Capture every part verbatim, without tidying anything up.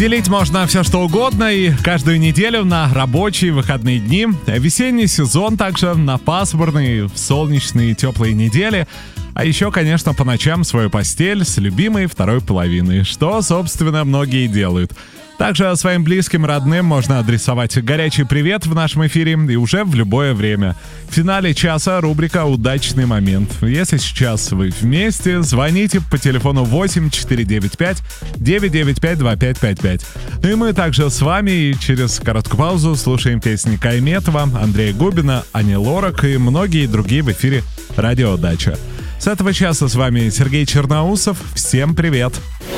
Делить можно все что угодно, и каждую неделю на рабочие выходные дни. Весенний сезон также на пасмурные, солнечные, теплые недели. А еще, конечно, по ночам свою постель с любимой второй половиной, что, собственно, многие делают. Также своим близким, родным можно адресовать горячий привет в нашем эфире и уже в любое время. В финале часа рубрика «Удачный момент». Если сейчас вы вместе, звоните по телефону восемь четыре девять пять девять девять пять два пять пять пять. Ну и мы также с вами и через короткую паузу слушаем песни Кайметова, Андрея Губина, Ани Лорак и многие другие в эфире «Радио Дача». С этого часа с вами Сергей Черноусов. Всем привет!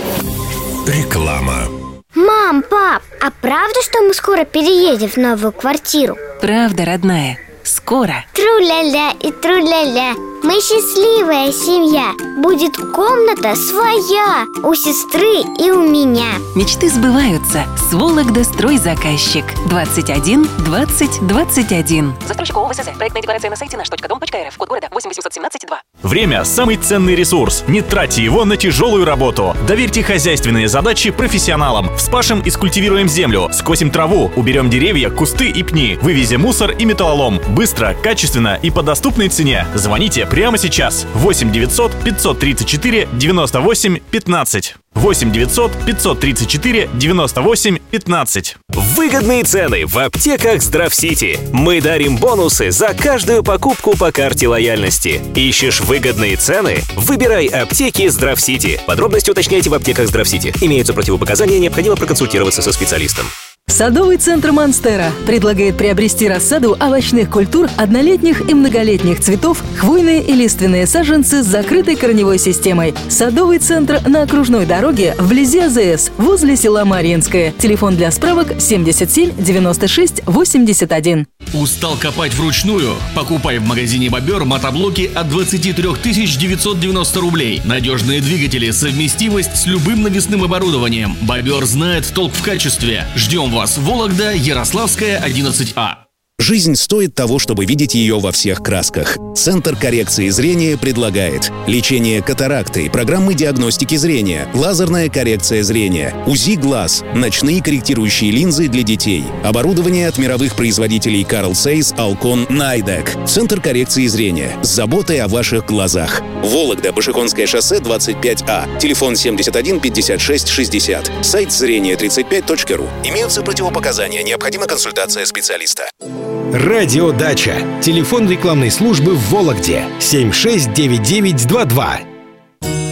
Реклама. Мам, пап, а правда, что мы скоро переедем в новую квартиру? Правда, родная, скоро. Тру-ля-ля и тру-ля-ля. Мы счастливая семья. Будет комната своя у сестры и у меня. Мечты сбываются с Вологда Стройзаказчик. двадцать один двадцать двадцать один. Застройщик ООО ВСЗ. Проектная декларация на сайте наш точка дом точка рф. Код города восемь восемьсот семнадцать два. Время – самый ценный ресурс. Не тратьте его на тяжелую работу. Доверьте хозяйственные задачи профессионалам. Вспашем и скультивируем землю, скосим траву, уберем деревья, кусты и пни, вывезем мусор и металлолом. Быстро, качественно и по доступной цене. Звоните прямо сейчас. восемь девятьсот пятьсот тридцать четыре девяносто восемь пятнадцать. восемь девятьсот пятьсот тридцать четыре девяносто восемь пятнадцать. Выгодные цены в аптеках Здравсити. Мы дарим бонусы за каждую покупку по карте лояльности. Ищешь выгодные цены? Выбирай аптеки Здравсити. Подробности уточняйте в аптеках Здравсити. Имеются противопоказания, необходимо проконсультироваться со специалистом. Садовый центр «Монстера» предлагает приобрести рассаду овощных культур, однолетних и многолетних цветов, хвойные и лиственные саженцы с закрытой корневой системой. Садовый центр на окружной дороге вблизи АЗС, возле села Марьинское. Телефон для справок семьдесят семь девяносто шесть восемьдесят один. Устал копать вручную? Покупай в магазине «Бобер» мотоблоки от двадцать три тысячи девятьсот девяносто рублей. Надежные двигатели, совместимость с любым навесным оборудованием. «Бобер» знает толк в качестве. Ждем вас. Вологда, Ярославская, одиннадцать А. Жизнь стоит того, чтобы видеть ее во всех красках. Центр коррекции зрения предлагает лечение катаракты, программы диагностики зрения, лазерная коррекция зрения, УЗИ глаз, ночные корректирующие линзы для детей, оборудование от мировых производителей Carl Zeiss, Alcon, Nidec. Центр коррекции зрения с заботой о ваших глазах. Вологда, Башихонское шоссе, двадцать пять А. Телефон семьдесят один пятьдесят шесть шестьдесят. Сайт зрение тридцать пять точка ру. Имеются противопоказания. Необходима консультация специалиста. Радио Дача. Телефон рекламной службы в Вологде. семь шесть девять девять два два.